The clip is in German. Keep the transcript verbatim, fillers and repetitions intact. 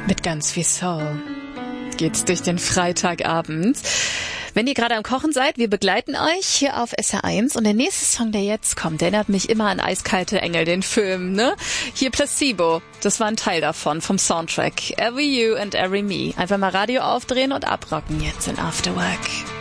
Mit ganz viel Soul geht's durch den Freitagabend. Wenn ihr gerade am Kochen seid, wir begleiten euch hier auf S R eins. Und der nächste Song, der jetzt kommt, der erinnert mich immer an Eiskalte Engel, den Film, ne? Hier Placebo, das war ein Teil davon, vom Soundtrack. Every You and Every Me. Einfach mal Radio aufdrehen und abrocken jetzt in After Work.